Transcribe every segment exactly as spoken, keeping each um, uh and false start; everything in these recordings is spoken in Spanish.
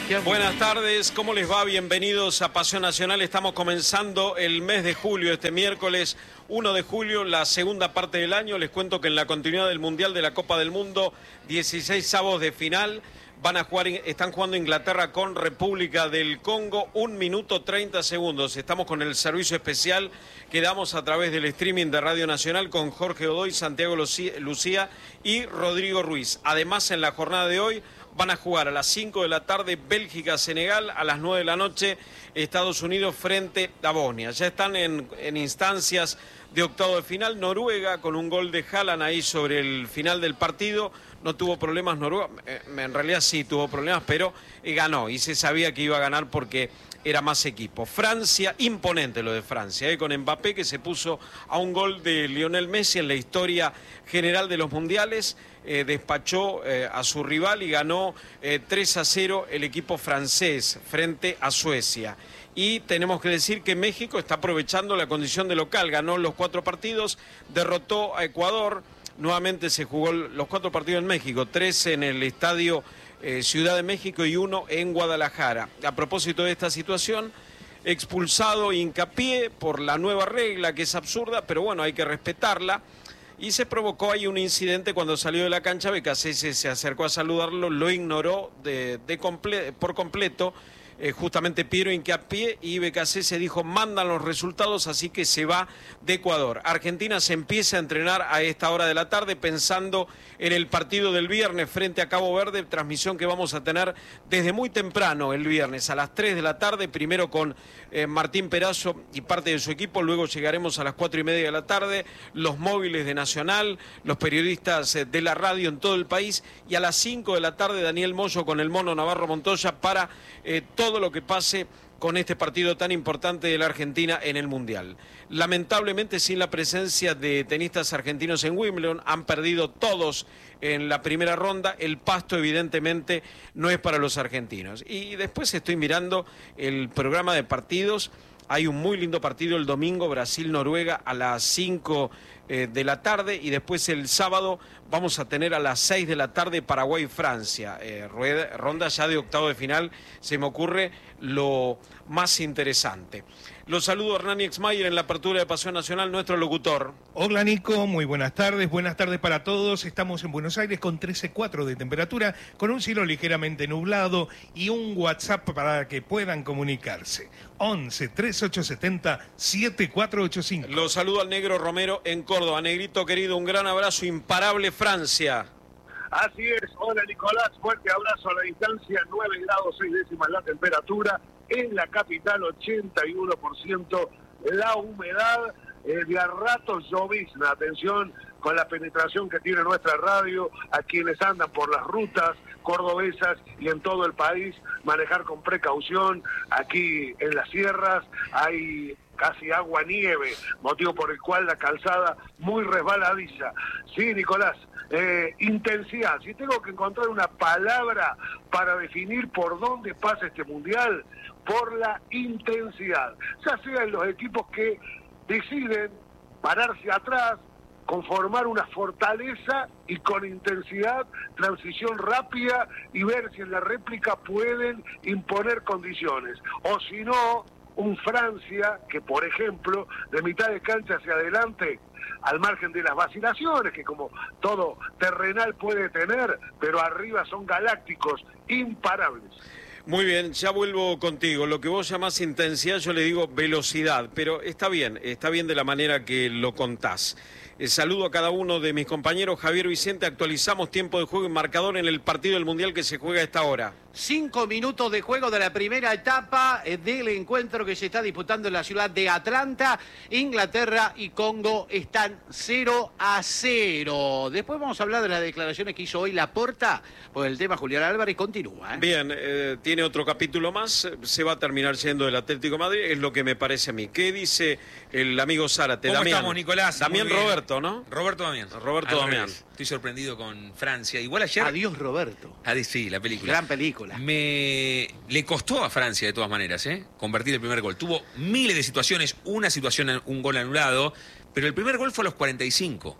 Sebastián. Buenas tardes, ¿cómo les va? Bienvenidos a Pasión Nacional. Estamos comenzando el mes de julio, este miércoles uno de julio, la segunda parte del año. Les cuento que en la continuidad del Mundial de la Copa del Mundo, dieciséis avos de final. Van a jugar, están jugando Inglaterra con República del Congo, un minuto treinta segundos. Estamos con el servicio especial que damos a través del streaming de Radio Nacional con Jorge Godoy, Santiago Lucía y Rodrigo Ruiz. Además, en la jornada de hoy van a jugar a las cinco de la tarde Bélgica-Senegal, a las nueve de la noche Estados Unidos frente a Bosnia. Ya están en, en instancias de octavo de final. Noruega con un gol de Haaland ahí sobre el final del partido. No tuvo problemas Noruega, en realidad sí tuvo problemas, pero ganó y se sabía que iba a ganar porque era más equipo. Francia, imponente lo de Francia, ¿eh? Con Mbappé que se puso a un gol de Lionel Messi en la historia general de los mundiales, eh, despachó eh, a su rival y ganó eh, tres a cero el equipo francés frente a Suecia. Y tenemos que decir que México está aprovechando la condición de local, ganó los cuatro partidos, derrotó a Ecuador. Nuevamente se jugó los cuatro partidos en México, tres en el estadio eh, Ciudad de México y uno en Guadalajara. A propósito de esta situación, expulsado Hincapié por la nueva regla que es absurda, pero bueno, hay que respetarla. Y se provocó ahí un incidente cuando salió de la cancha. Becasese se acercó a saludarlo, lo ignoró de, de comple por completo. Eh, justamente Piero Hincapié, y Becasese dijo mandan los resultados, así que se va de Ecuador. Argentina se empieza a entrenar a esta hora de la tarde pensando en el partido del viernes frente a Cabo Verde, transmisión que vamos a tener desde muy temprano el viernes a las tres de la tarde, primero con eh, Martín Perazo y parte de su equipo, luego llegaremos a las cuatro y media de la tarde, los móviles de Nacional, los periodistas eh, de la radio en todo el país, y a las cinco de la tarde Daniel Moyo con el Mono Navarro Montoya para eh, todo todo lo que pase con este partido tan importante de la Argentina en el Mundial. Lamentablemente, sin la presencia de tenistas argentinos en Wimbledon, han perdido todos en la primera ronda. El pasto, evidentemente, no es para los argentinos. Y después estoy mirando el programa de partidos. Hay un muy lindo partido el domingo, Brasil-Noruega a las cinco eh, de la tarde, y después el sábado vamos a tener a las seis de la tarde Paraguay-Francia. Eh, ronda ya de octavo de final, se me ocurre lo más interesante. Los saludo a Hernán Exmayer en la apertura de Pasión Nacional, nuestro locutor. Hola Nico, muy buenas tardes, buenas tardes para todos. Estamos en Buenos Aires con trece coma cuatro de temperatura, con un cielo ligeramente nublado y un WhatsApp para que puedan comunicarse. once, treinta y ocho setenta, setenta y cuatro ochenta y cinco. Los saludo al Negro Romero en Córdoba. Negrito querido, un gran abrazo, imparable Francia. Así es, hola Nicolás, fuerte abrazo a la distancia, nueve grados seis décimas la temperatura, en la capital ochenta y uno por ciento la humedad, eh, de a ratos llovizna. Atención con la penetración que tiene nuestra radio, a quienes andan por las rutas cordobesas y en todo el país, manejar con precaución. Aquí en las sierras hay casi agua nieve, motivo por el cual la calzada muy resbaladiza. Sí, Nicolás, eh, intensidad. Si tengo que encontrar una palabra para definir por dónde pasa este mundial, por la intensidad. Ya sea en los equipos que deciden pararse atrás, conformar una fortaleza y con intensidad, transición rápida y ver si en la réplica pueden imponer condiciones. O si no, un Francia que, por ejemplo, de mitad de cancha hacia adelante, al margen de las vacilaciones que como todo terrenal puede tener, pero arriba son galácticos, imparables. Muy bien, ya vuelvo contigo. Lo que vos llamás intensidad, yo le digo velocidad, pero está bien, está bien de la manera que lo contás. Eh, saludo a cada uno de mis compañeros. Javier Vicente, actualizamos tiempo de juego y marcador en el partido del Mundial que se juega a esta hora. Cinco minutos de juego de la primera etapa del encuentro que se está disputando en la ciudad de Atlanta. Inglaterra y Congo están cero a cero. Después vamos a hablar de las declaraciones que hizo hoy Laporta, porque el tema Julián Álvarez continúa. ¿eh? Bien, eh, tiene otro capítulo más, se va a terminar yendo del Atlético de Madrid, es lo que me parece a mí. ¿Qué dice el amigo Zárate? ¿Cómo Damián. estamos, Nicolás? Damián Roberto, ¿no? Roberto Damián. Roberto Al Damián. revés. Estoy sorprendido con Francia. Igual ayer... Adiós, Roberto. Adiós, sí, la película. Gran película. Me le costó a Francia de todas maneras, ¿eh? Convertir el primer gol. Tuvo miles de situaciones, una situación, un gol anulado, pero el primer gol fue a los cuarenta y cinco.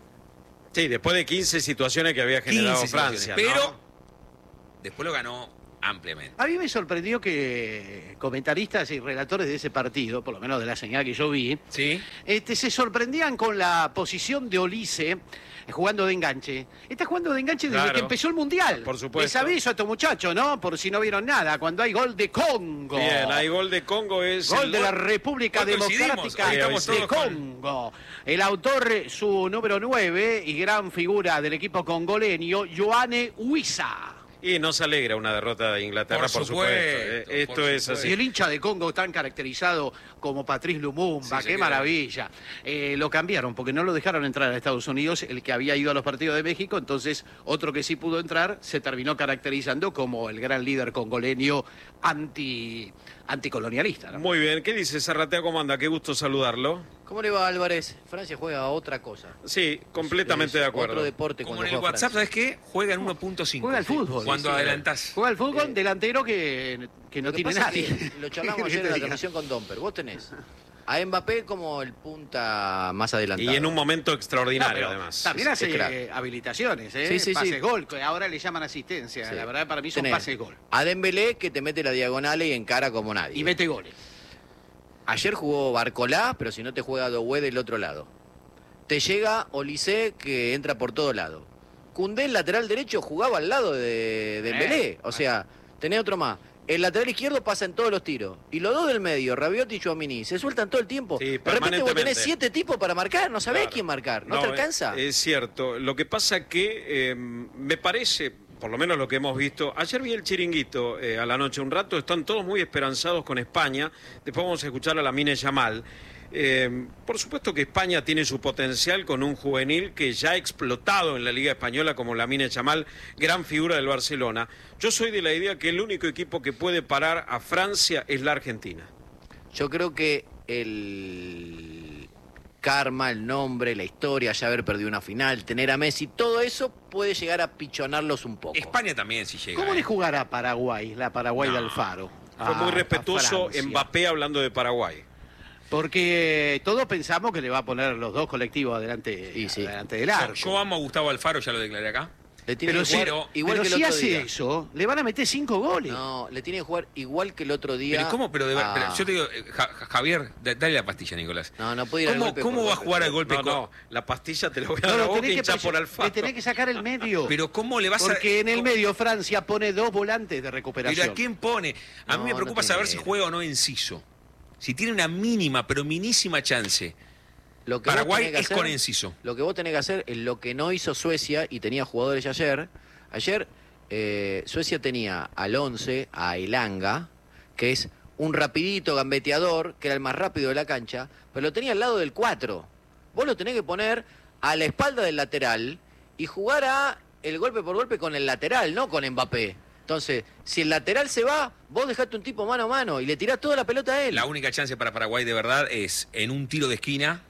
Sí, después de quince situaciones que había generado Francia. Pero ¿no? después lo ganó ampliamente. A mí me sorprendió que comentaristas y relatores de ese partido, por lo menos de la señal que yo vi, ¿Sí? este, se sorprendían con la posición de Olise eh, jugando de enganche. Está jugando de enganche desde Claro. que empezó el Mundial. Por supuesto. Les aviso a estos muchachos, ¿no? Por si no vieron nada, cuando hay gol de Congo. Bien, hay gol de Congo, es Gol el- de la República Hoy coincidimos, Democrática hoy estamos de todos con- Congo. El autor, su número nueve y gran figura del equipo congoleño, Yohane Wissa. Y no se alegra una derrota de Inglaterra, Por por supuesto. supuesto, eh, Esto por es supuesto. así. Y el hincha de Congo tan caracterizado como Patrice Lumumba, Sí, se qué queda. maravilla. Eh, lo cambiaron porque no lo dejaron entrar a Estados Unidos, el que había ido a los partidos de México, entonces otro que sí pudo entrar se terminó caracterizando como el gran líder congoleño anti, anticolonialista, ¿no? Muy bien, ¿qué dice Zarratea? ¿Cómo anda? Qué gusto saludarlo. ¿Cómo le va, Álvarez? Francia juega a otra cosa. Sí, completamente Es de acuerdo. Otro deporte Como cuando en el juega WhatsApp, Francia. ¿sabes qué? Juega en uno punto cinco. Juega al fútbol. Cuando Sí, sí. adelantás. Juega al fútbol, Eh, delantero que, que no Lo que tiene pasa es nadie. que lo charlamos ¿Qué ayer te en la diga? transmisión con Domper. Vos tenés a Mbappé como el punta más adelantado. Y en un momento No, extraordinario, pero además. También Es- hace es crack. eh, habilitaciones, ¿eh? Sí, sí, sí. pases gol, que ahora le llaman asistencia. Sí. La verdad, para mí son Tenés pases gol. a Dembélé que te mete la diagonal y encara como nadie. Y mete goles. Ayer jugó Barcolá, pero si no te juega Doué del otro lado. Te llega Olise que entra por todo lado. Koundé, el lateral derecho, jugaba al lado de Dembélé. Eh, O sea, tenés otro más. El lateral izquierdo pasa en todos los tiros. Y los dos del medio, Rabiot y Tchouaméni, se sueltan todo el tiempo. Sí, de repente vos permanentemente. tenés siete tipos para marcar, no sabés Claro. quién marcar. ¿No, te eh, alcanza? Es cierto. Lo que pasa que eh, me parece, por lo menos lo que hemos visto, ayer vi el chiringuito eh, a la noche un rato, están todos muy esperanzados con España. Después vamos a escuchar a Lamine Yamal. Eh, por supuesto que España tiene su potencial con un juvenil que ya ha explotado en la Liga Española como Lamine Yamal, gran figura del Barcelona. Yo soy de la idea que el único equipo que puede parar a Francia es la Argentina. Yo creo que el karma, el nombre, la historia, ya haber perdido una final, tener a Messi, todo eso puede llegar a pichonarlos un poco. España también, si llega. ¿Cómo ¿eh? le jugará a Paraguay, la Paraguay No. de Alfaro? Fue a- muy a respetuoso Francia? Mbappé hablando de Paraguay. Porque todos pensamos que le va a poner los dos colectivos adelante, Y sí. adelante del Yo, arco. yo amo a Gustavo Alfaro, ya lo declaré acá. Le tiene pero que si, jugar pero- igual pero que el si otro hace día. eso, le van a meter cinco goles. No, le tiene que jugar igual que el otro día. Pero ¿cómo? Pero, de ver- a- pero yo te digo, eh, Ja- Ja- Javier, da- dale la pastilla, Nicolás. No, no puede ir al ¿Cómo, golpe cómo por va a golpe. jugar al golpe No, con- no, la pastilla te la voy a No, dar a lo vos que tenés que hinchás por presionar- Alfaro. le tenés que sacar el medio. Pero ¿cómo le vas a...? Porque en el ¿cómo- medio Francia pone dos volantes de recuperación. ¿Pero a quién pone? A mí No, me no preocupa tiene saber si idea. juega o no Enciso. Si tiene una mínima, pero minísima chance. Lo que vos Paraguay tenés que es hacer- con Enciso. Lo que vos tenés que hacer es lo que no hizo Suecia y tenía jugadores ayer. Ayer eh, Suecia tenía al once, a Elanga, que es un rapidito gambeteador, que era el más rápido de la cancha, pero lo tenía al lado del cuatro. Vos lo tenés que poner a la espalda del lateral y jugar a el golpe por golpe con el lateral, no con Mbappé. Entonces, si el lateral se va, vos dejate un tipo mano a mano y le tirás toda la pelota a él. La única chance para Paraguay de verdad es en un tiro de esquina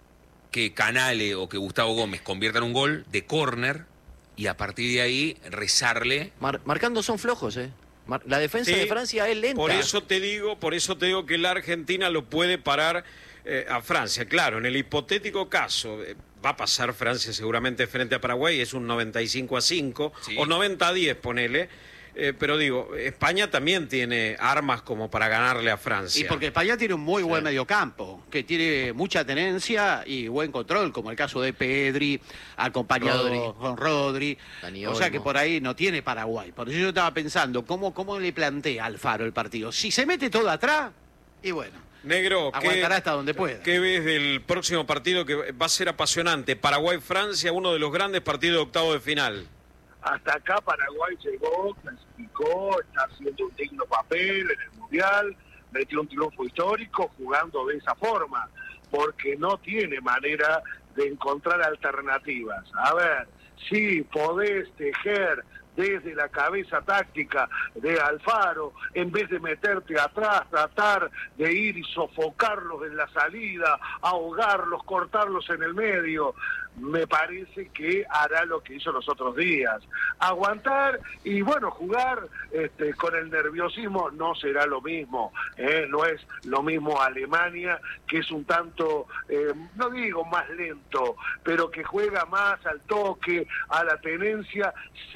que Canale o que Gustavo Gómez conviertan un gol de córner y a partir de ahí rezarle. Mar- marcando son flojos, ¿eh? Mar- la defensa Sí, de Francia es lenta. Por eso te digo, por eso te digo que la Argentina lo puede parar eh, a Francia. Claro, en el hipotético caso, eh, va a pasar Francia seguramente frente a Paraguay, es un noventa y cinco a cinco, Sí. o noventa a diez, ponele. Eh, pero digo, España también tiene armas como para ganarle a Francia. Y porque España tiene un muy buen mediocampo, que tiene mucha tenencia y buen control, como el caso de Pedri, acompañado Rodri. con Rodri. Dani O sea Olmo. que por ahí no tiene Paraguay. Por eso yo estaba pensando, ¿cómo, cómo le plantea Alfaro el partido? Si se mete todo atrás, y bueno, Negro, ¿qué, aguantará hasta donde pueda. ¿qué ves del próximo partido que va a ser apasionante? Paraguay-Francia, uno de los grandes partidos de octavo de final. Hasta acá Paraguay llegó, clasificó, está haciendo un digno papel en el Mundial, metió un triunfo histórico jugando de esa forma, porque no tiene manera de encontrar alternativas. A ver, sí, podés tejer desde la cabeza táctica de Alfaro, en vez de meterte atrás, tratar de ir y sofocarlos en la salida, ahogarlos, cortarlos en el medio. Me parece que hará lo que hizo los otros días. Aguantar y, bueno, jugar este, con el nerviosismo no será lo mismo. ¿eh? No es lo mismo Alemania, que es un tanto, eh, no digo más lento, pero que juega más al toque, a la tenencia, sin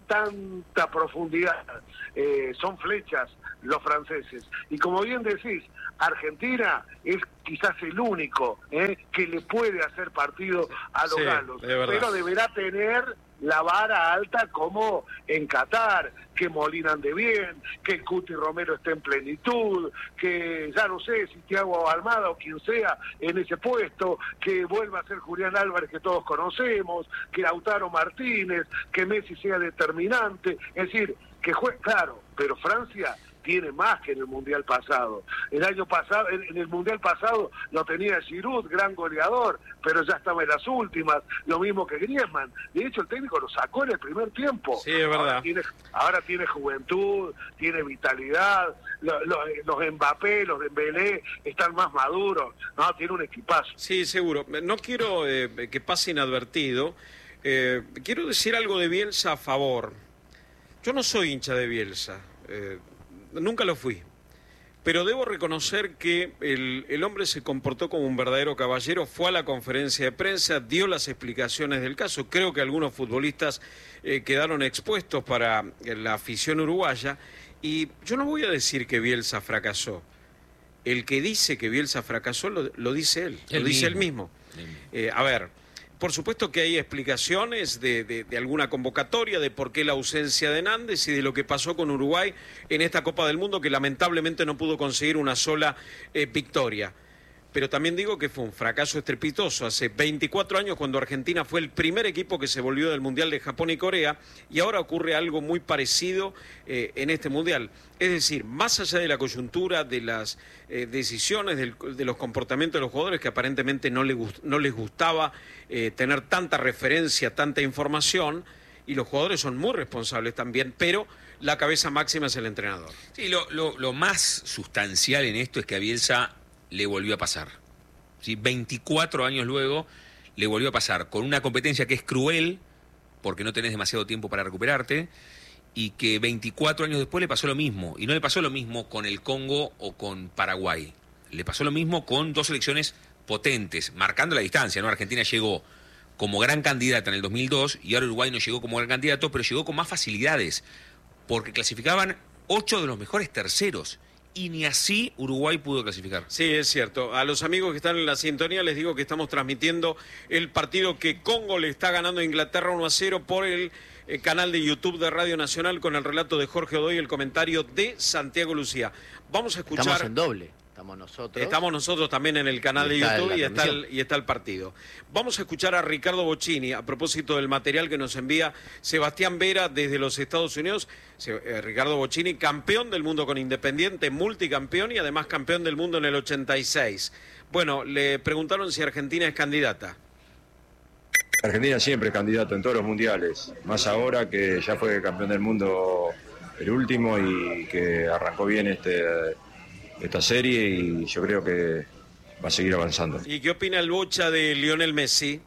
tanta profundidad. Eh, son flechas los franceses. Y como bien decís, Argentina es quizás el único eh, que le puede hacer partido a los sí, galos, de pero deberá tener la vara alta como en Qatar, que Molina ande bien, que el Cuti Romero esté en plenitud, que ya no sé si Thiago Almada o quien sea en ese puesto, que vuelva a ser Julián Álvarez que todos conocemos, que Lautaro Martínez, que Messi sea determinante, es decir, que juegue, claro, pero Francia tiene más que en el Mundial pasado. El año pasado, en el Mundial pasado lo tenía Giroud, gran goleador, pero ya estaba en las últimas, lo mismo que Griezmann. De hecho, el técnico lo sacó en el primer tiempo. Sí, es verdad. Ahora tiene, ahora tiene juventud, tiene vitalidad, lo, lo, los Mbappé, los Dembélé están más maduros, no, tiene un equipazo. Sí, seguro. No quiero eh, que pase inadvertido. Eh, quiero decir algo de Bielsa a favor. Yo no soy hincha de Bielsa. Eh, Nunca lo fui, pero debo reconocer que el, el hombre se comportó como un verdadero caballero, fue a la conferencia de prensa, dio las explicaciones del caso. Creo que algunos futbolistas eh, quedaron expuestos para la afición uruguaya, y yo no voy a decir que Bielsa fracasó. El que dice que Bielsa fracasó lo, lo dice él, el lo dice él mismo. mismo. Eh, a ver... Por supuesto que hay explicaciones de, de, de alguna convocatoria, de por qué la ausencia de Nández y de lo que pasó con Uruguay en esta Copa del Mundo, que lamentablemente no pudo conseguir una sola eh, victoria. Pero también digo que fue un fracaso estrepitoso hace veinticuatro años, cuando Argentina fue el primer equipo que se volvió del Mundial de Japón y Corea, y ahora ocurre algo muy parecido eh, en este Mundial. Es decir, más allá de la coyuntura, de las eh, decisiones, del, de los comportamientos de los jugadores, que aparentemente no les, gust, no les gustaba eh, tener tanta referencia, tanta información, y los jugadores son muy responsables también, pero la cabeza máxima es el entrenador. Sí, lo, lo, lo más sustancial en esto es que a Bielsa le volvió a pasar. ¿Sí? veinticuatro años luego le volvió a pasar, con una competencia que es cruel, porque no tenés demasiado tiempo para recuperarte, y que veinticuatro años después le pasó lo mismo. Y no le pasó lo mismo con el Congo o con Paraguay. Le pasó lo mismo con dos selecciones potentes, marcando la distancia, ¿no? Argentina llegó como gran candidata en el dos mil dos y ahora Uruguay no llegó como gran candidato, pero llegó con más facilidades, porque clasificaban ocho de los mejores terceros. Y ni así Uruguay pudo clasificar. Sí, es cierto. A los amigos que están en la sintonía les digo que estamos transmitiendo el partido que Congo le está ganando a Inglaterra uno a cero por el eh, canal de YouTube de Radio Nacional, con el relato de Jorge Odoy y el comentario de Santiago Lucía. Vamos a escuchar... Estamos en doble. Estamos nosotros. Estamos nosotros también en el canal de YouTube y está, el, y está el partido. Vamos a escuchar a Ricardo Bocchini a propósito del material que nos envía Sebastián Vera desde los Estados Unidos. Se, eh, Ricardo Bocchini, campeón del mundo con Independiente, multicampeón y además campeón del mundo en el ochenta y seis. Bueno, le preguntaron si Argentina es candidata. Argentina siempre es candidato en todos los mundiales, más ahora que ya fue campeón del mundo el último y que arrancó bien este... esta serie, y yo creo que va a seguir avanzando. ¿Y qué opina el Bocha de Lionel Messi?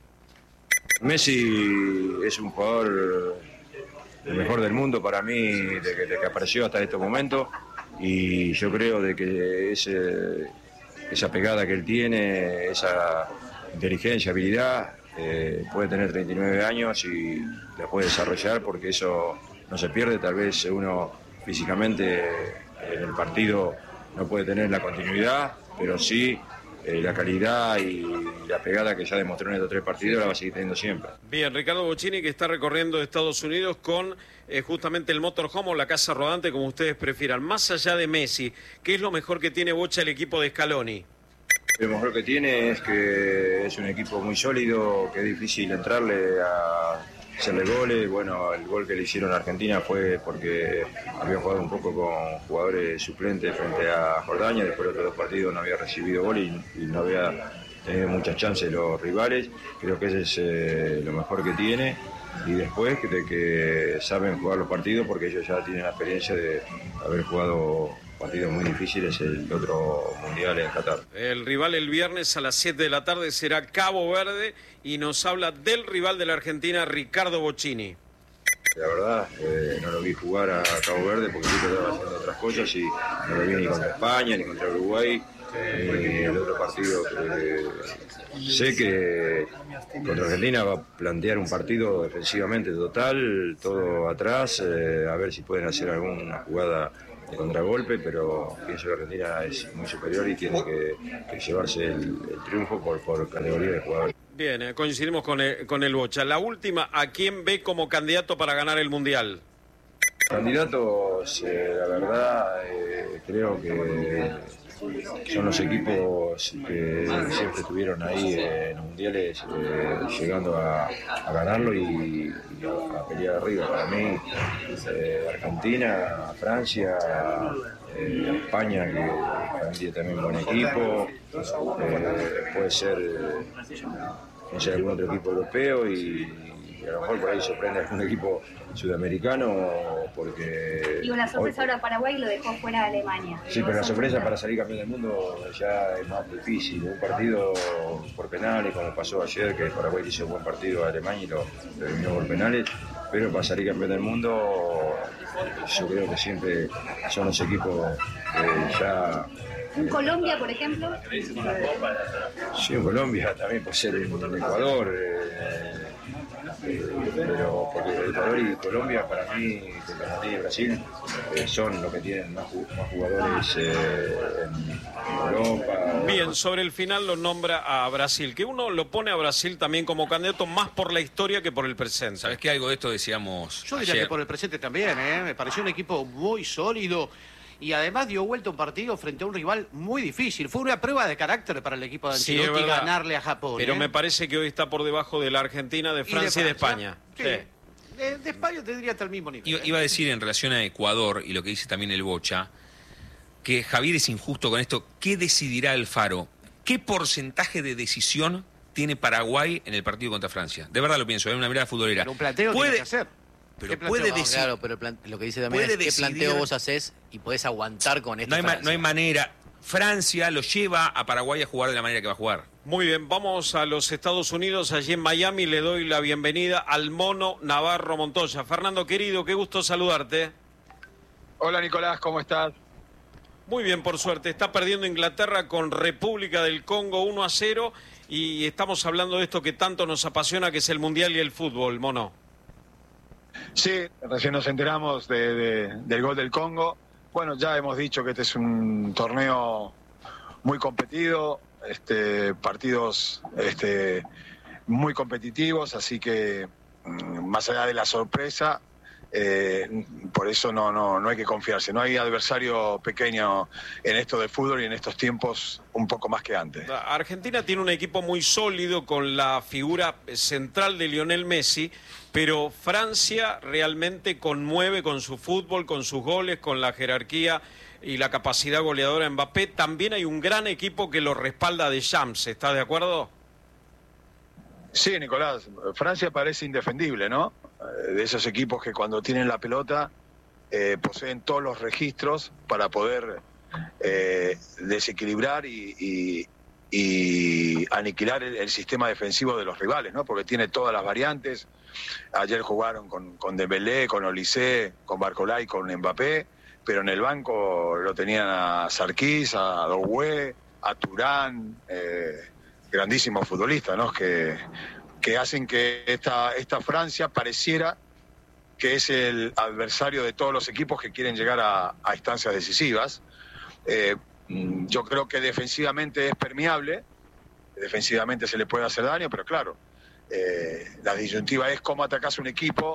Messi es un jugador el mejor del mundo para mí desde que, de que apareció hasta este momento, y yo creo de que ese, esa pegada que él tiene, esa inteligencia, habilidad, eh, puede tener treinta y nueve años y la puede desarrollar, porque eso no se pierde. Tal vez uno físicamente en el partido no puede tener la continuidad, pero sí eh, la calidad y la pegada que ya demostró en estos tres partidos la va a seguir teniendo siempre. Bien, Ricardo Bocchini, que está recorriendo Estados Unidos con eh, justamente el motorhome o la casa rodante, como ustedes prefieran. Más allá de Messi, ¿qué es lo mejor que tiene Bocha el equipo de Scaloni? Lo mejor que tiene es que es un equipo muy sólido, que es difícil entrarle a hacerle goles. Bueno, el gol que le hicieron a Argentina fue porque había jugado un poco con jugadores suplentes frente a Jordania. Después de los otros dos partidos no había recibido gol y, y no había tenido muchas chances los rivales. Creo que ese es eh, lo mejor que tiene. Y después de que saben jugar los partidos, porque ellos ya tienen la experiencia de haber jugado partidos muy difíciles el otro mundial en Qatar. El rival el viernes a las siete de la tarde será Cabo Verde, y nos habla del rival de la Argentina, Ricardo Bocchini. La verdad, eh, no lo vi jugar a Cabo Verde porque yo estaba haciendo otras cosas y no lo vi ni contra España ni contra Uruguay. Eh, el otro partido que sé que contra Argentina va a plantear un partido defensivamente total, todo atrás, eh, a ver si pueden hacer alguna jugada de contragolpe, pero pienso que Argentina es muy superior y tiene que, que llevarse el, el triunfo por, por categoría de jugadores. Bien, eh, coincidimos con el, con el Bocha. La última, ¿a quién ve como candidato para ganar el Mundial? Candidatos, eh, la verdad, eh, creo que son los equipos que siempre estuvieron ahí en los mundiales, eh, llegando a, a ganarlo y, y a, a pelear arriba. Para mí, eh, Argentina, Francia, eh, España, que para mí tiene también un buen equipo, eh, puede ser, no sé, algún otro equipo europeo y, y a lo mejor por ahí sorprende algún equipo sudamericano, porque... Y una sorpresa hoy... ahora Paraguay lo dejó fuera de Alemania. Sí, pero la sorpresa para salir campeón del mundo ya es más difícil. Un partido por penales, como pasó ayer, que Paraguay hizo un buen partido a Alemania y lo eliminó por penales, pero para salir campeón del mundo yo creo que siempre son los equipos que ya... ¿Un Colombia, por ejemplo? Sí, un Colombia también puede ser un Ecuador, eh, eh, pero porque Ecuador y Colombia para mí, que Argentina y Brasil eh, son los que tienen más, más jugadores eh, en Europa. Bien, sobre el final lo nombra a Brasil, que uno lo pone a Brasil también como candidato más por la historia que por el presente. ¿Sabes qué? Algo de esto decíamos Yo diría ayer. que por el presente también, ¿eh? Me pareció un equipo muy sólido. Y además dio vuelta un partido frente a un rival muy difícil. Fue una prueba de carácter para el equipo de Ancelotti sí, ganarle a Japón. Pero ¿eh? me parece que hoy está por debajo de la Argentina, de Francia y de, y de España. Sí. Sí. De, de España tendría hasta el mismo nivel. Iba, ¿eh? iba a decir en relación a Ecuador, y lo que dice también el Bocha, que Javier es injusto con esto. ¿Qué decidirá Alfaro? ¿Qué porcentaje de decisión tiene Paraguay en el partido contra Francia? De verdad lo pienso, en una mirada futbolera. Pero un planteo ¿Puede... tiene que hacer. Pero puede no, decir... Claro, pero plan... lo que dice también es decidir... qué planteo vos haces y podés aguantar con esto. No hay, no hay manera. Francia lo lleva a Paraguay a jugar de la manera que va a jugar. Muy bien, vamos a los Estados Unidos. Allí en Miami le doy la bienvenida al Mono Navarro Montoya. Fernando, querido, qué gusto saludarte. Hola, Nicolás, ¿cómo estás? Muy bien, por suerte. Está perdiendo Inglaterra con República del Congo uno a cero y estamos hablando de esto que tanto nos apasiona, que es el Mundial y el fútbol, Mono. Sí, recién nos enteramos de, de, del gol del Congo. Bueno, ya hemos dicho que este es un torneo muy competido, este, partidos este, muy competitivos, así que más allá de la sorpresa, eh, por eso no, no, no hay que confiarse. No hay adversario pequeño en esto del fútbol y en estos tiempos un poco más que antes. Argentina tiene un equipo muy sólido con la figura central de Lionel Messi, pero Francia realmente conmueve con su fútbol, con sus goles, con la jerarquía y la capacidad goleadora de Mbappé. También hay un gran equipo que lo respalda de Champs, ¿estás de acuerdo? Sí, Nicolás, Francia parece indefendible, ¿no? De esos equipos que cuando tienen la pelota eh, poseen todos los registros para poder eh, desequilibrar y, y, y aniquilar el, el sistema defensivo de los rivales, ¿no? Porque tiene todas las variantes. Ayer jugaron con, con Dembélé, con Olise, con Barcola y con Mbappé, pero en el banco lo tenían a Sarkis, a Doué, a Turán, eh, grandísimos futbolistas, ¿no? Que, que hacen que esta, esta Francia pareciera que es el adversario de todos los equipos que quieren llegar a, a instancias decisivas. Eh, yo creo que defensivamente es permeable, defensivamente se le puede hacer daño, pero claro, eh, la disyuntiva es cómo atacás un equipo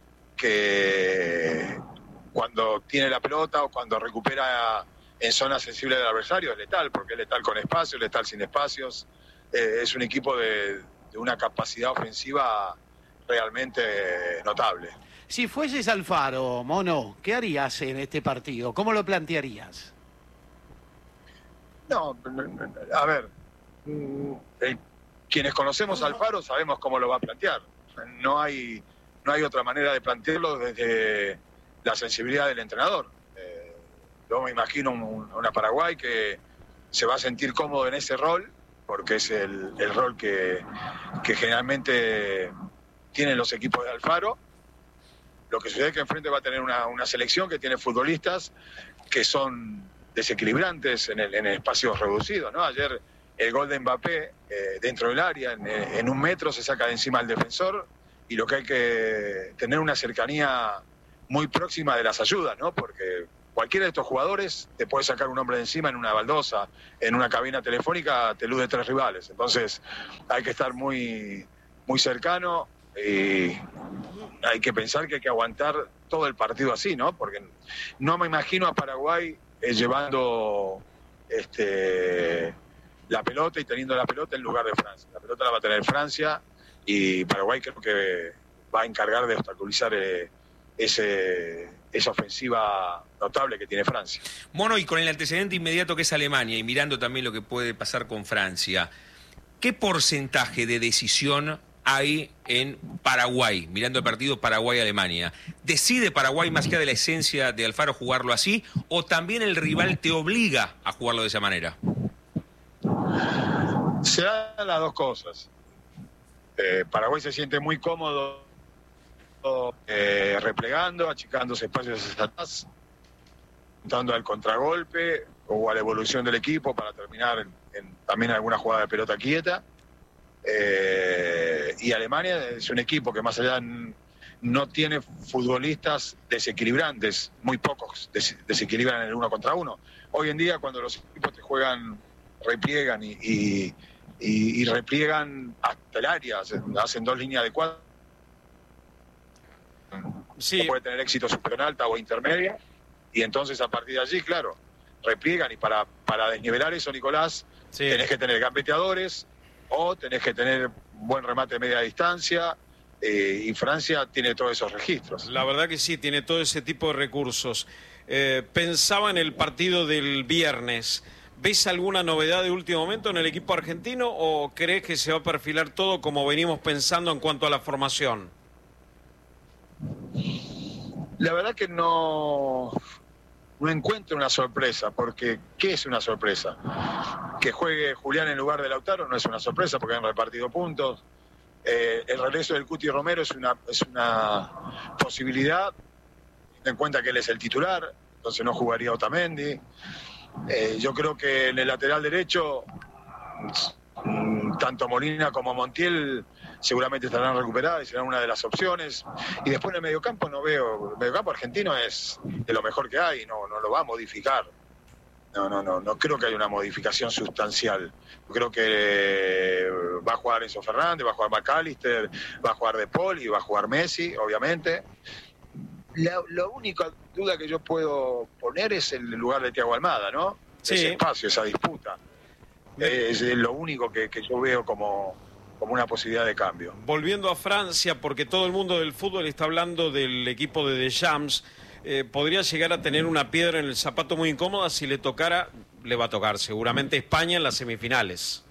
que cuando tiene la pelota o cuando recupera en zonas sensibles del adversario es letal, porque es letal con espacios, letal sin espacios. Eh, es un equipo de, de una capacidad ofensiva realmente notable. Si fueses Alfaro, Mono, ¿qué harías en este partido? ¿Cómo lo plantearías? No, a ver, eh, quienes conocemos a Alfaro sabemos cómo lo va a plantear. No hay, no hay otra manera de plantearlo desde la sensibilidad del entrenador. Eh, yo me imagino un, una Paraguay que se va a sentir cómodo en ese rol, porque es el, el rol que, que generalmente tienen los equipos de Alfaro. Lo que sucede es que enfrente va a tener una, una selección que tiene futbolistas que son desequilibrantes en, el, en espacios reducidos, ¿no? Ayer el gol de Mbappé eh, dentro del área, en, en un metro se saca de encima al defensor, y lo que hay que tener una cercanía muy próxima de las ayudas, ¿no? Porque cualquiera de estos jugadores te puede sacar un hombre de encima en una baldosa, en una cabina telefónica, te elude tres rivales. Entonces hay que estar muy, muy cercano y hay que pensar que hay que aguantar todo el partido así, ¿no? Porque no me imagino a Paraguay eh, llevando este, la pelota y teniendo la pelota en lugar de Francia. La pelota la va a tener Francia y Paraguay creo que va a encargar de obstaculizar eh, ese, esa ofensiva notable que tiene Francia. Mono, y con el antecedente inmediato que es Alemania y mirando también lo que puede pasar con Francia, ¿qué porcentaje de decisión hay en Paraguay, mirando el partido Paraguay-Alemania? ¿Decide Paraguay más allá de la esencia de Alfaro jugarlo así o también el rival te obliga a jugarlo de esa manera? Se dan las dos cosas. Eh, Paraguay se siente muy cómodo eh, replegando, achicándose espacios hacia atrás, dando al contragolpe o a la evolución del equipo para terminar en, en también alguna jugada de pelota quieta. Eh, y Alemania es un equipo que más allá no tiene futbolistas desequilibrantes, muy pocos des desequilibran en el uno contra uno. Hoy en día cuando los equipos te juegan, repliegan y, y, y, y repliegan hasta el área, hacen, hacen dos líneas de cuatro, sí. Puede tener éxito superior alta o intermedia, y entonces a partir de allí, claro, repliegan, y para, para desnivelar eso, Nicolás, sí. tenés que tener gambeteadores o tenés que tener buen remate de media distancia, eh, y Francia tiene todos esos registros. La verdad que sí, tiene todo ese tipo de recursos. Eh, pensaba en el partido del viernes. ¿Ves alguna novedad de último momento en el equipo argentino o crees que se va a perfilar todo como venimos pensando en cuanto a la formación? La verdad que no, no encuentro una sorpresa, porque ¿qué es una sorpresa? Que juegue Julián en lugar de Lautaro no es una sorpresa porque han repartido puntos. Eh, el regreso del Cuti Romero es una, es una posibilidad, teniendo en cuenta que él es el titular, entonces no jugaría Otamendi. Eh, yo creo que en el lateral derecho, tanto Molina como Montiel seguramente estarán recuperadas y serán una de las opciones. Y después en el mediocampo no veo, el mediocampo argentino es de lo mejor que hay, no, no lo va a modificar. No, no, no, no creo que haya una modificación sustancial. Yo creo que va a jugar Enzo Fernández, va a jugar McAllister, va a jugar De Paul y va a jugar Messi, obviamente. La, la única duda que yo puedo poner es el lugar de Thiago Almada, ¿no? Sí. Ese espacio, esa disputa. Es lo único que, que yo veo como, como una posibilidad de cambio. Volviendo a Francia, porque todo el mundo del fútbol está hablando del equipo de Deschamps, eh, podría llegar a tener una piedra en el zapato muy incómoda. Si le tocara, le va a tocar seguramente España en las semifinales.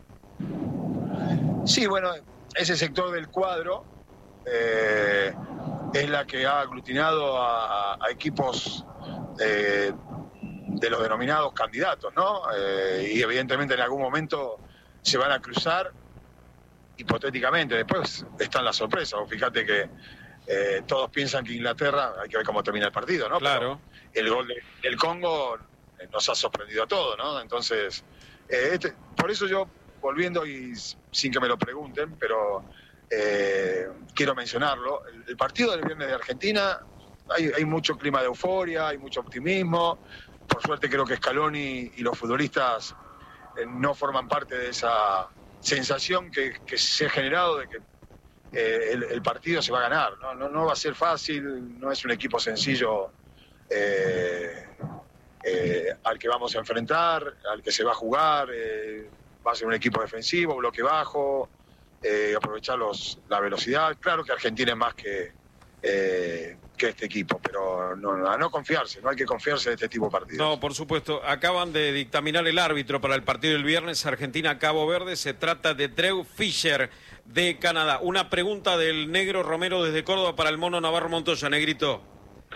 Sí, bueno, ese sector del cuadro eh, es la que ha aglutinado a, a equipos eh, de los denominados candidatos, ¿no? Eh, y evidentemente en algún momento se van a cruzar, hipotéticamente. Después están las sorpresas. Fíjate que eh, todos piensan que Inglaterra, hay que ver cómo termina el partido, ¿no? Claro. Pero el gol de, del Congo nos ha sorprendido a todos, ¿no? Entonces, eh, este, por eso yo, volviendo y sin que me lo pregunten, pero eh, quiero mencionarlo, el, el partido del viernes de Argentina, hay, hay mucho clima de euforia, hay mucho optimismo. Por suerte creo que Scaloni y los futbolistas eh, no forman parte de esa sensación que, que se ha generado de que eh, el, el partido se va a ganar. ¿no? No, no va a ser fácil, no es un equipo sencillo eh, eh, al que vamos a enfrentar, al que se va a jugar. Eh, va a ser un equipo defensivo, bloque bajo, eh, aprovechar los, la velocidad. Claro que Argentina es más que... Eh, que este equipo, pero no, no, a no confiarse, no hay que confiarse de este tipo de partidos. No, por supuesto, acaban de dictaminar el árbitro para el partido del viernes Argentina-Cabo Verde, se trata de Drew Fisher de Canadá. Una pregunta del negro Romero desde Córdoba para el Mono Navarro Montoya. Negrito.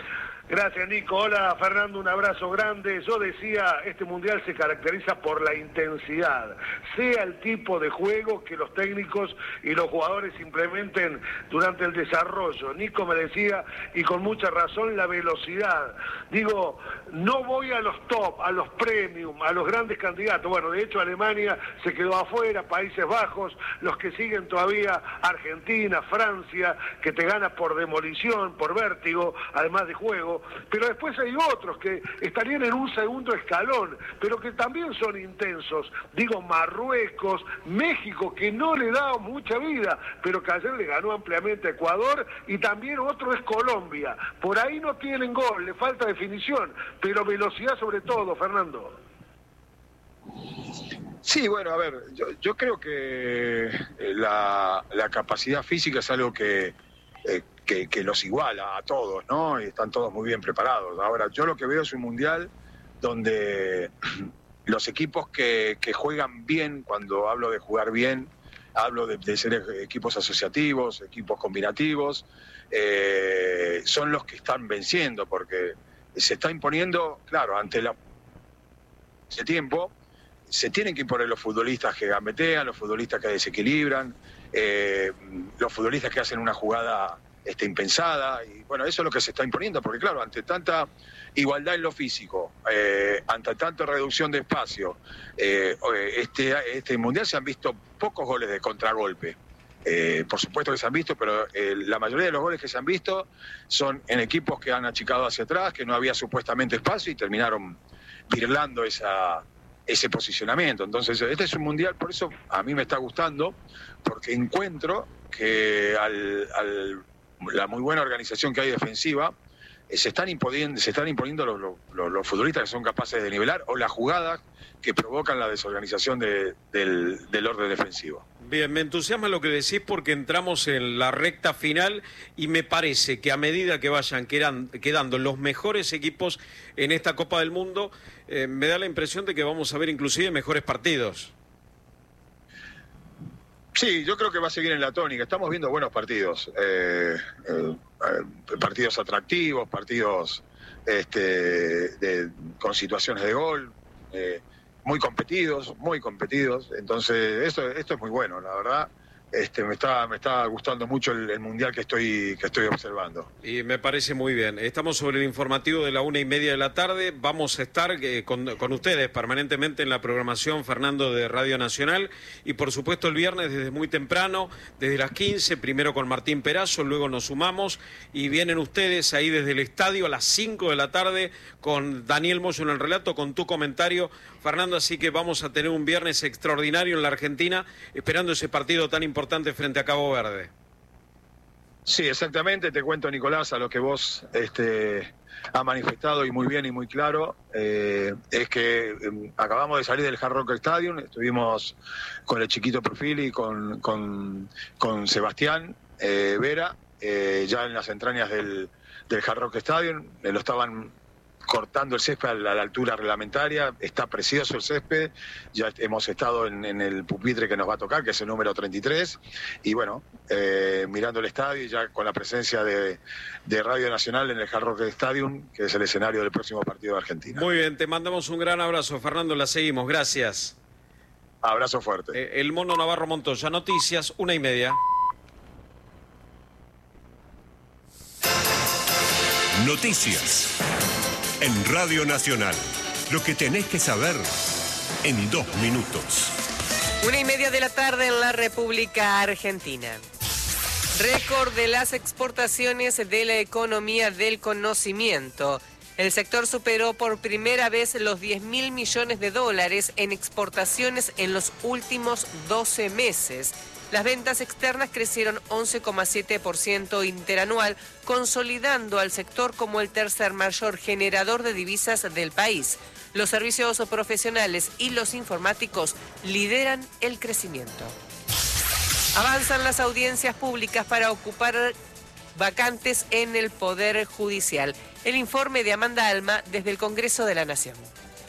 Gracias, Nico. Hola, Fernando, un abrazo grande. Yo decía, este Mundial se caracteriza por la intensidad, sea el tipo de juego que los técnicos y los jugadores implementen durante el desarrollo. Nico me decía, y con mucha razón, la velocidad. Digo, no voy a los top, a los premium, a los grandes candidatos. Bueno, de hecho, Alemania se quedó afuera, Países Bajos, los que siguen todavía, Argentina, Francia, que te gana por demolición, por vértigo, además de juego. Pero después hay otros que estarían en un segundo escalón, pero que también son intensos. Digo, Marruecos, México, que no le da mucha vida, pero que ayer le ganó ampliamente a Ecuador, y también otro es Colombia. Por ahí no tienen gol, le falta definición, pero velocidad sobre todo, Fernando. Sí, bueno, a ver, yo, yo creo que la, la capacidad física es algo que... Eh, Que, que los iguala a todos, ¿no? Y están todos muy bien preparados. Ahora, yo lo que veo es un mundial donde los equipos que, que juegan bien, cuando hablo de jugar bien, hablo de, de ser equipos asociativos, equipos combinativos, eh, son los que están venciendo, porque se está imponiendo, claro, ante la ese tiempo, se tienen que imponer los futbolistas que gambetean, los futbolistas que desequilibran, eh, los futbolistas que hacen una jugada Este, impensada, y bueno, eso es lo que se está imponiendo, porque claro, ante tanta igualdad en lo físico, eh, ante tanta reducción de espacio, eh, este, este mundial se han visto pocos goles de contragolpe. Eh, por supuesto que se han visto, pero eh, la mayoría de los goles que se han visto son en equipos que han achicado hacia atrás, que no había supuestamente espacio y terminaron virlando esa, ese posicionamiento. Entonces, este es un mundial, por eso a mí me está gustando, porque encuentro que al... al la muy buena organización que hay defensiva, eh, se están imponiendo, se están imponiendo los, los, los futbolistas que son capaces de nivelar, o las jugadas que provocan la desorganización de, del, del orden defensivo. Bien, me entusiasma lo que decís, porque entramos en la recta final y me parece que a medida que vayan quedan, quedando los mejores equipos en esta Copa del Mundo, eh, me da la impresión de que vamos a ver inclusive mejores partidos. Sí, yo creo que va a seguir en la tónica. Estamos viendo buenos partidos, eh, eh, partidos atractivos, partidos este, de, con situaciones de gol, eh, muy competidos, muy competidos. Entonces, esto, esto es muy bueno, la verdad. Este, me está me está gustando mucho el, el mundial que estoy que estoy observando. Y me parece muy bien. Estamos sobre el informativo de la una y media de la tarde. Vamos a estar eh, con, con ustedes permanentemente en la programación, Fernando, de Radio Nacional, y por supuesto el viernes desde muy temprano, desde las quince, primero con Martín Perazo, luego nos sumamos y vienen ustedes ahí desde el estadio a las cinco de la tarde con Daniel Moyo en el relato, con tu comentario, Fernando. Así que vamos a tener un viernes extraordinario en la Argentina, esperando ese partido tan importante importante frente a Cabo Verde. Sí, exactamente. Te cuento, Nicolás, a lo que vos este, has manifestado y muy bien y muy claro, eh, es que eh, acabamos de salir del Hard Rock Stadium, estuvimos con el Chiquito Perfil y con, con, con Sebastián eh, Vera, eh, ya en las entrañas del, del Hard Rock Stadium, eh, lo estaban cortando el césped a la, a la altura reglamentaria. Está precioso el césped, ya hemos estado en, en el pupitre que nos va a tocar, que es el número treinta y tres, y bueno, eh, mirando el estadio y ya con la presencia de, de Radio Nacional en el Hard Rock Stadium, que es el escenario del próximo partido de Argentina. Muy bien, te mandamos un gran abrazo, Fernando, la seguimos, gracias. Abrazo fuerte. Eh, el Mono Navarro Montoya, noticias, una y media. Noticias en Radio Nacional. Lo que tenés que saber en dos minutos. Una y media de la tarde en la República Argentina. Récord de las exportaciones de la economía del conocimiento. El sector superó por primera vez los diez mil millones de dólares en exportaciones en los últimos doce meses. Las ventas externas crecieron once coma siete por ciento interanual, consolidando al sector como el tercer mayor generador de divisas del país. Los servicios profesionales y los informáticos lideran el crecimiento. Avanzan las audiencias públicas para ocupar vacantes en el Poder Judicial. El informe de Amanda Alma desde el Congreso de la Nación.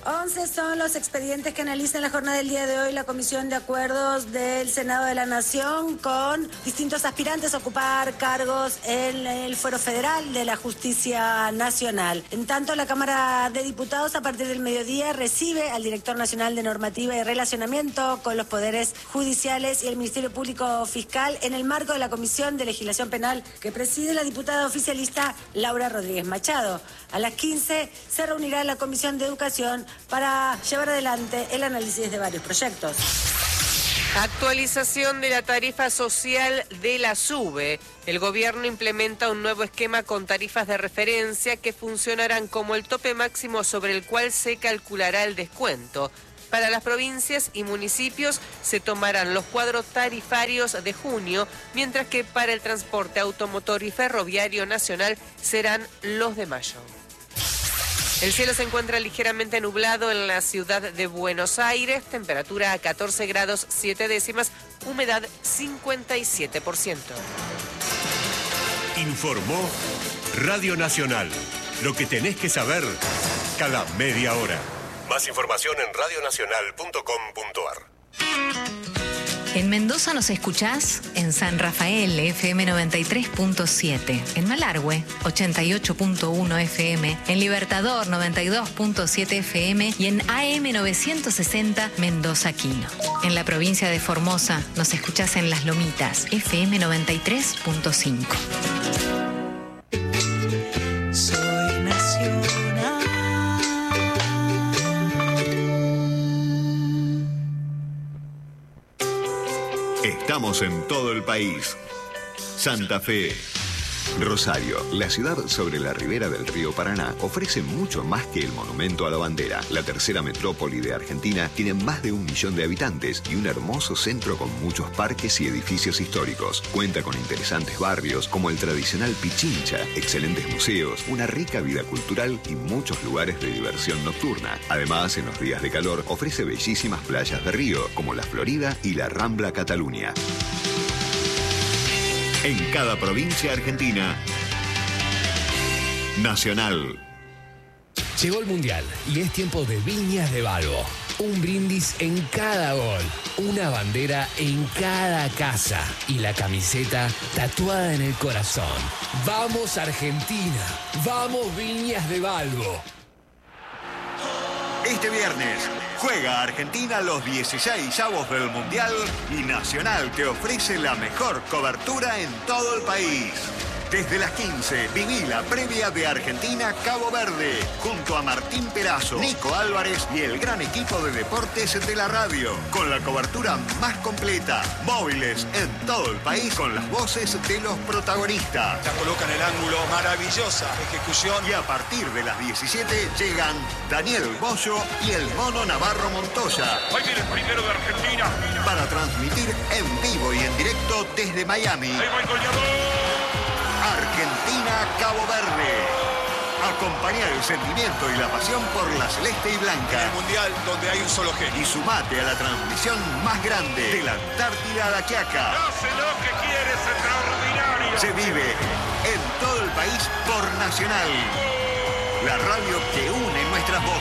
once son los expedientes que analiza en la jornada del día de hoy la Comisión de Acuerdos del Senado de la Nación con distintos aspirantes a ocupar cargos en el Fuero Federal de la Justicia Nacional. En tanto, la Cámara de Diputados a partir del mediodía recibe al Director Nacional de Normativa y Relacionamiento con los Poderes Judiciales y el Ministerio Público Fiscal en el marco de la Comisión de Legislación Penal que preside la diputada oficialista Laura Rodríguez Machado. A las quince se reunirá la Comisión de Educación para llevar adelante el análisis de varios proyectos. Actualización de la tarifa social de la SUBE. El gobierno implementa un nuevo esquema con tarifas de referencia que funcionarán como el tope máximo sobre el cual se calculará el descuento. Para las provincias y municipios se tomarán los cuadros tarifarios de junio, mientras que para el transporte automotor y ferroviario nacional serán los de mayo. El cielo se encuentra ligeramente nublado en la ciudad de Buenos Aires, temperatura a catorce grados siete décimas, humedad cincuenta y siete por ciento. Informó Radio Nacional. Lo que tenés que saber cada media hora. Más información en radio nacional punto com punto a r. En Mendoza nos escuchás en San Rafael, F M noventa y tres punto siete. En Malargüe, ochenta y ocho punto uno F M. En Libertador, noventa y dos punto siete F M. Y en A M novecientos sesenta, Mendoza Quino. En la provincia de Formosa nos escuchás en Las Lomitas, F M noventa y tres punto cinco. Soy nacional. Estamos en todo el país. Santa Fe. Rosario, la ciudad sobre la ribera del río Paraná, ofrece mucho más que el monumento a la bandera. La tercera metrópoli de Argentina tiene más de un millón de habitantes y un hermoso centro con muchos parques y edificios históricos. Cuenta con interesantes barrios como el tradicional Pichincha, excelentes museos, una rica vida cultural y muchos lugares de diversión nocturna. Además, en los días de calor, ofrece bellísimas playas de río como la Florida y la Rambla Cataluña. En cada provincia argentina, Nacional. Llegó el Mundial y es tiempo de Viñas de Balbo. Un brindis en cada gol, una bandera en cada casa y la camiseta tatuada en el corazón. ¡Vamos Argentina! ¡Vamos Viñas de Balbo! Este viernes juega Argentina los dieciseisavos del Mundial y Nacional te ofrece la mejor cobertura en todo el país. Desde las quince, viví la previa de Argentina-Cabo Verde, junto a Martín Perazo, Nico Álvarez y el gran equipo de deportes de la radio, con la cobertura más completa, móviles en todo el país, con las voces de los protagonistas. La coloca en el ángulo, maravillosa ejecución. Y a partir de las diecisiete llegan Daniel Bollo y el Mono Navarro Montoya. Ahí viene el primero de Argentina. Para transmitir en vivo y en directo desde Miami. Ahí va el goleador. Argentina-Cabo Verde. Acompaña el sentimiento y la pasión por la celeste y blanca. En el Mundial donde hay un solo genio. Y sumate a la transmisión más grande de la Antártida a la Quiaca. Hace lo que quiere, es extraordinario. Se vive en todo el país por Nacional. La radio que une nuestras voces.